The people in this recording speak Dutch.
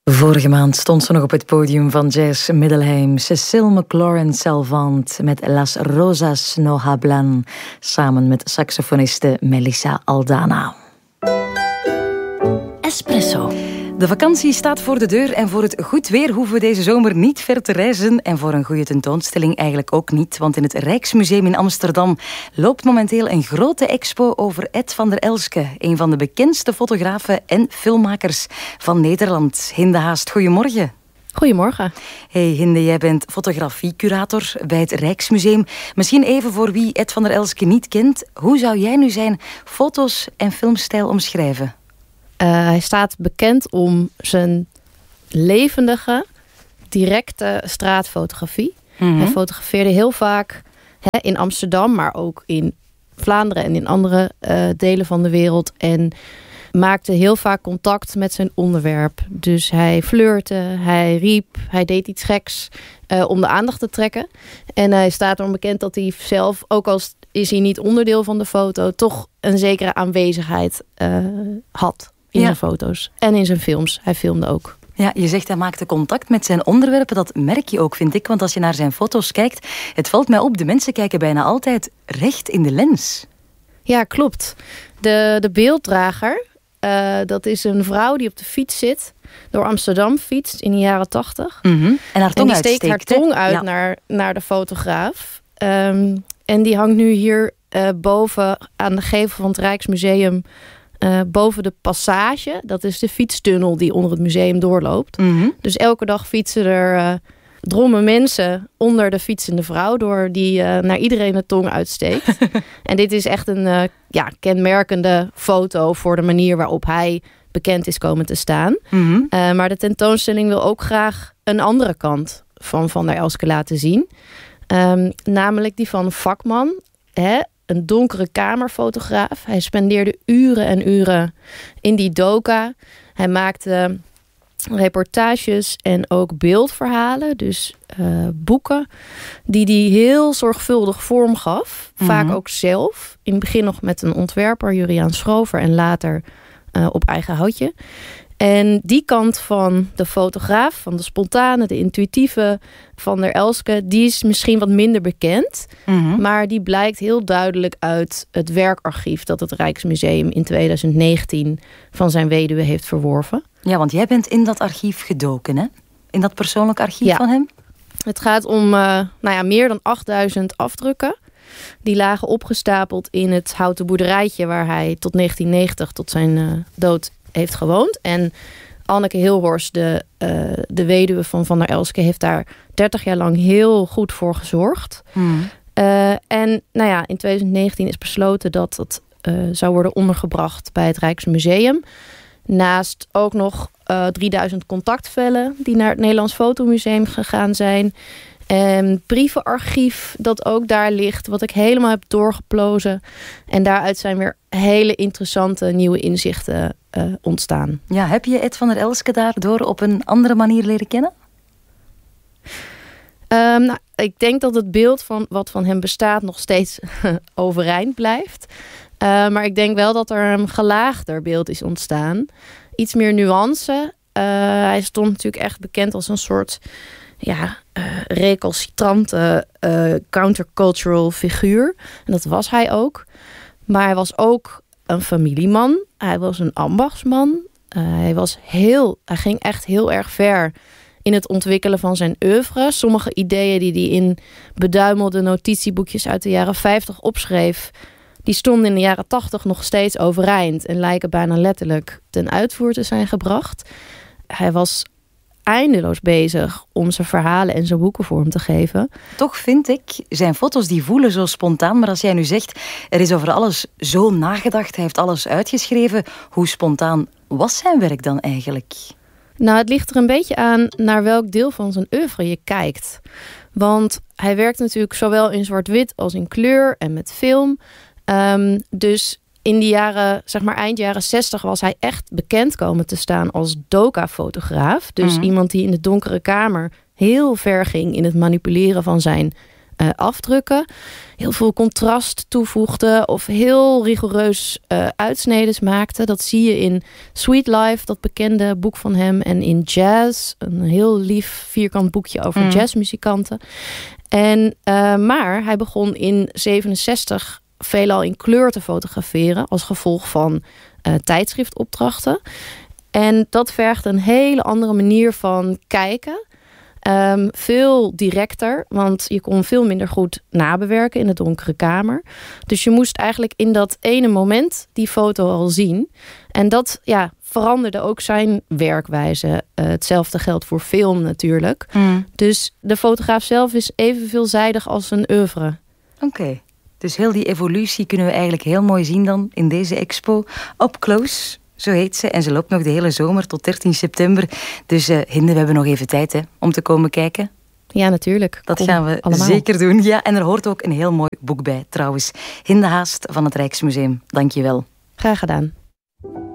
Vorige maand stond ze nog op het podium van Jazz Middelheim. Cécile McLaurin-Salvant met Las Rosas no Hablan, samen met saxofoniste Melissa Aldana. Espresso. De vakantie staat voor de deur en voor het goed weer hoeven we deze zomer niet ver te reizen. En voor een goede tentoonstelling eigenlijk ook niet, want in het Rijksmuseum in Amsterdam loopt momenteel een grote expo over Ed van der Elske, een van de bekendste fotografen en filmmakers van Nederland. Hinde Haast, goedemorgen. Goedemorgen. Hey Hinde, jij bent fotografiecurator bij het Rijksmuseum. Misschien even voor wie Ed van der Elske niet kent, hoe zou jij nu zijn foto's en filmstijl omschrijven? Hij staat bekend om zijn levendige, directe straatfotografie. Hij fotografeerde heel vaak in Amsterdam, maar ook in Vlaanderen en in andere delen van de wereld. En maakte heel vaak contact met zijn onderwerp. Dus hij flirte, hij riep, hij deed iets geks om de aandacht te trekken. En hij staat erom bekend dat hij zelf, ook al is hij niet onderdeel van de foto, toch een zekere aanwezigheid had. In zijn foto's en in zijn films. Hij filmde ook. Ja, je zegt hij maakte contact met zijn onderwerpen. Dat merk je ook, vind ik. Want als je naar zijn foto's kijkt, het valt mij op, de mensen kijken bijna altijd recht in de lens. Ja, klopt. De beelddrager, dat is een vrouw die op de fiets zit, door Amsterdam fietst in de jaren 80. En haar tong die steekt haar tong uit naar de fotograaf. En die hangt nu hier boven aan de gevel van het Rijksmuseum. Boven de passage, dat is de fietstunnel die onder het museum doorloopt. Dus elke dag fietsen er drommen mensen onder de fietsende vrouw door, die naar iedereen de tong uitsteekt. En dit is echt een kenmerkende foto voor de manier waarop hij bekend is komen te staan. Maar de tentoonstelling wil ook graag een andere kant van der Elske laten zien. Namelijk die van vakman. Een donkere kamerfotograaf. Hij spendeerde uren en uren in die doka. Hij maakte reportages en ook beeldverhalen. Dus boeken die hij heel zorgvuldig vorm gaf. Vaak ook zelf. In het begin nog met een ontwerper, Juriaan Schrover. En later op eigen houtje. En die kant van de fotograaf, van de spontane, de intuïtieve van der Elske, die is misschien wat minder bekend. Maar die blijkt heel duidelijk uit het werkarchief dat het Rijksmuseum in 2019 van zijn weduwe heeft verworven. Ja, want jij bent in dat archief gedoken, hè? In dat persoonlijk archief van hem? Het gaat om meer dan 8000 afdrukken. Die lagen opgestapeld in het houten boerderijtje waar hij tot 1990, tot zijn dood, heeft gewoond. En Anneke Hilhorst, de weduwe van der Elske, heeft daar 30 jaar lang heel goed voor gezorgd. En in 2019 is besloten dat het zou worden ondergebracht bij het Rijksmuseum. Naast ook nog 3000 contactvellen die naar het Nederlands Fotomuseum gegaan zijn. En brievenarchief dat ook daar ligt, wat ik helemaal heb doorgeplozen. En daaruit zijn weer hele interessante nieuwe inzichten ontstaan. Ja, heb je Ed van der Elske daardoor op een andere manier leren kennen? Ik denk dat het beeld van wat van hem bestaat nog steeds overeind blijft. Maar ik denk wel dat er een gelaagder beeld is ontstaan. Iets meer nuance. Hij stond natuurlijk echt bekend als een soort recalcitrante countercultural figuur. En dat was hij ook. Maar hij was ook een familieman. Hij was een ambachtsman. Hij ging echt heel erg ver in het ontwikkelen van zijn oeuvre. Sommige ideeën die hij in beduimelde notitieboekjes uit de jaren 50 opschreef, die stonden in de jaren 80 nog steeds overeind en lijken bijna letterlijk ten uitvoer te zijn gebracht. Hij was eindeloos bezig om zijn verhalen en zijn boeken vorm te geven. Toch vind ik, zijn foto's die voelen zo spontaan. Maar als jij nu zegt, er is over alles zo nagedacht, hij heeft alles uitgeschreven. Hoe spontaan was zijn werk dan eigenlijk? Nou, het ligt er een beetje aan naar welk deel van zijn oeuvre je kijkt. Want hij werkt natuurlijk zowel in zwart-wit als in kleur en met film. Dus in die jaren, eind jaren 60 was hij echt bekend komen te staan als doka-fotograaf. Dus iemand die in de donkere kamer heel ver ging in het manipuleren van zijn afdrukken heel veel contrast toevoegde of heel rigoureus uitsneden maakte. Dat zie je in Sweet Life, dat bekende boek van hem, en in Jazz, een heel lief vierkant boekje over jazzmuzikanten. Maar hij begon in 67 veelal in kleur te fotograferen als gevolg van tijdschriftopdrachten. En dat vergt een hele andere manier van kijken. Veel directer, want je kon veel minder goed nabewerken in de donkere kamer. Dus je moest eigenlijk in dat ene moment die foto al zien. En dat veranderde ook zijn werkwijze. Hetzelfde geldt voor film natuurlijk. Dus de fotograaf zelf is even veelzijdig als een oeuvre. Oké. Dus heel die evolutie kunnen we eigenlijk heel mooi zien dan in deze expo. Up Close, zo heet ze. En ze loopt nog de hele zomer tot 13 september. Dus Hinde, we hebben nog even tijd om te komen kijken. Ja, natuurlijk. Dat gaan we allemaal zeker doen. Ja, en er hoort ook een heel mooi boek bij trouwens. Hinde Haast van het Rijksmuseum. Dank je wel. Graag gedaan.